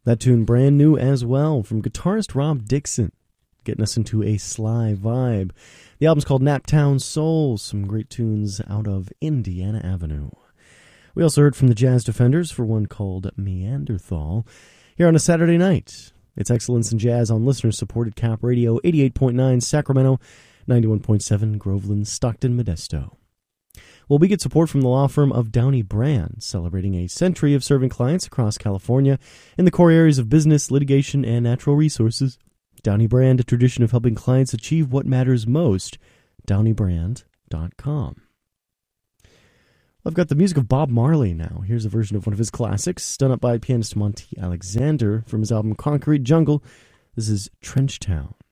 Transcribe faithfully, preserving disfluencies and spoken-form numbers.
That tune brand new as well from guitarist Rob Dixon, getting us into a Sly vibe. The album's called Naptown Soul, some great tunes out of Indiana Avenue. We also heard from the Jazz Defenders for one called Meanderthal. Here on a Saturday night, it's Excellence in Jazz on listener-supported Cap Radio, eighty-eight point nine Sacramento, ninety-one point seven Groveland, Stockton, Modesto. Well, we get support from the law firm of Downey Brand, celebrating a century of serving clients across California in the core areas of business, litigation, and natural resources. Downey Brand, a tradition of helping clients achieve what matters most. downey brand dot com. I've got the music of Bob Marley now. Here's a version of one of his classics, done up by pianist Monty Alexander from his album Concrete Jungle. This is Trench Town.